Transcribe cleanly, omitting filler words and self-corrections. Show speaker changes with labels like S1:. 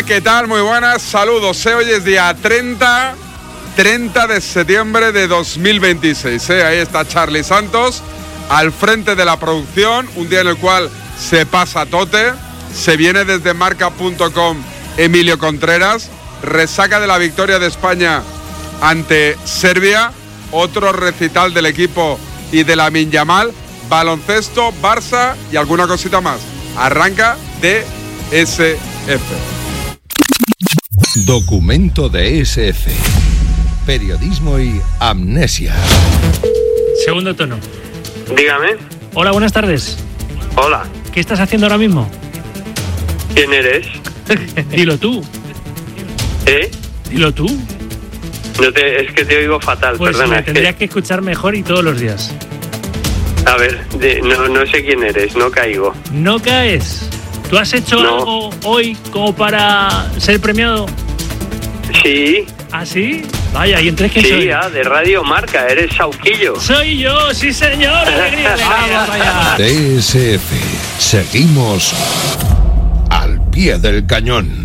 S1: ¿qué tal? Muy buenas, saludos. Hoy es día 30 de septiembre de 2026. Ahí está Charlie Santos al frente de la producción, un día en el cual se pasa tote. Se viene desde marca.com Emilio Contreras, resaca de la victoria de España ante Serbia, otro recital del equipo y de Lamine Yamal, baloncesto, Barça y alguna cosita más. Arranca DSF.
S2: Documento de SF. Periodismo y amnesia.
S3: Segundo tono.
S4: Dígame.
S3: Hola, buenas tardes.
S4: Hola.
S3: ¿Qué estás haciendo ahora mismo?
S4: ¿Quién eres?
S3: Dilo tú. Dilo tú.
S4: Es que te oigo fatal,
S3: pues
S4: perdona.
S3: Me tendrías que escuchar mejor y todos los días.
S4: A ver, no sé quién eres, no caigo.
S3: ¿No caes? ¿Tú has hecho algo hoy como para ser premiado?
S4: Sí.
S3: ¿Ah, sí? Vaya, ¿y entonces quién soy?
S4: Sí, de Radio Marca, eres Sauquillo.
S3: Soy yo, sí señor. Alegría,
S2: DSF. Seguimos al pie del cañón.